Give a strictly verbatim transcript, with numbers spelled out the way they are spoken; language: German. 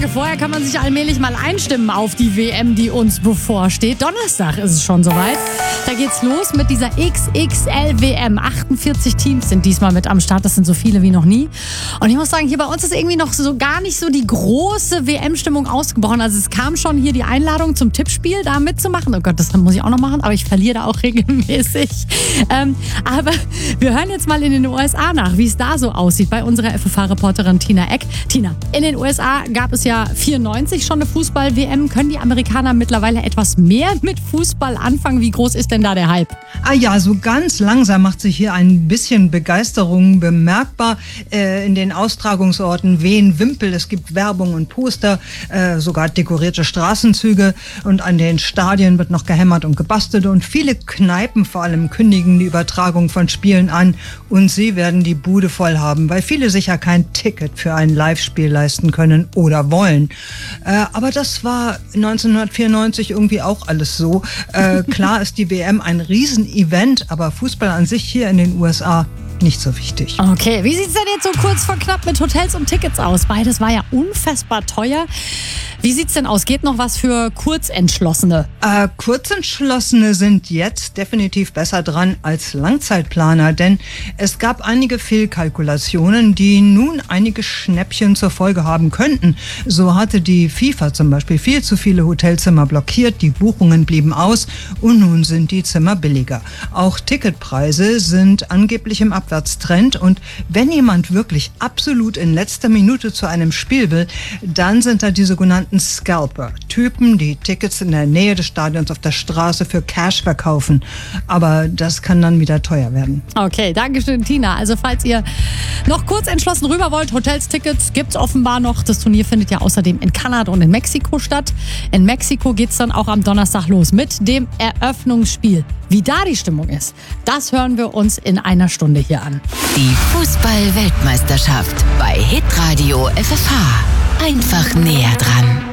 Vorher kann man sich allmählich mal einstimmen auf die W M, die uns bevorsteht. Donnerstag ist es schon soweit. Da geht's los mit dieser X X L W M. achtundvierzig Teams sind diesmal mit am Start. Das sind so viele wie noch nie. Und ich muss sagen, hier bei uns ist irgendwie noch so gar nicht so die große W M-Stimmung ausgebrochen. Also es kam schon hier die Einladung zum Tippspiel, da mitzumachen. Oh Gott, das muss ich auch noch machen, aber ich verliere da auch regelmäßig. Ähm, aber wir hören jetzt mal in den U S A nach, wie es da so aussieht bei unserer F F H-Reporterin Tina Eck. Tina, in den U S A gab es ja vierundneunzig schon eine Fußball-W M. Können die Amerikaner mittlerweile etwas mehr mit Fußball anfangen? Wie groß ist denn da der Hype? Ah ja, so ganz langsam macht sich hier ein bisschen Begeisterung bemerkbar. Äh, in den Austragungsorten wehen Wimpel, es gibt Werbung und Poster, äh, sogar dekorierte Straßenzüge, und an den Stadien wird noch gehämmert und gebastelt, und viele Kneipen vor allem kündigen die Übertragung von Spielen an, und sie werden die Bude voll haben, weil viele sicher kein Ticket für ein Live-Spiel leisten können oder wollen. Äh, aber das war neunzehnhundertvierundneunzig irgendwie auch alles so. Äh, klar ist die W M ein Riesenevent, aber Fußball an sich hier in den U S A nicht so wichtig. Okay, wie sieht es denn jetzt so kurz vor knapp mit Hotels und Tickets aus? Beides war ja unfassbar teuer. Wie sieht's denn aus? Geht noch was für Kurzentschlossene? Äh, Kurzentschlossene sind jetzt definitiv besser dran als Langzeitplaner, denn es gab einige Fehlkalkulationen, die nun einige Schnäppchen zur Folge haben könnten. So hatte die FIFA zum Beispiel viel zu viele Hotelzimmer blockiert, die Buchungen blieben aus und nun sind die Zimmer billiger. Auch Ticketpreise sind angeblich im Abwärtstrend, und wenn jemand wirklich absolut in letzter Minute zu einem Spiel will, dann sind da die sogenannten Scalper, Typen, die Tickets in der Nähe des Stadions auf der Straße für Cash verkaufen. Aber das kann dann wieder teuer werden. Okay, danke schön, Tina. Also falls ihr noch kurz entschlossen rüber wollt, Hotels, Tickets gibt's offenbar noch. Das Turnier findet ja außerdem in Kanada und in Mexiko statt. In Mexiko geht's dann auch am Donnerstag los mit dem Eröffnungsspiel. Wie da die Stimmung ist, das hören wir uns in einer Stunde hier an. Die Fußball-Weltmeisterschaft bei Hitradio F F H. Einfach näher dran.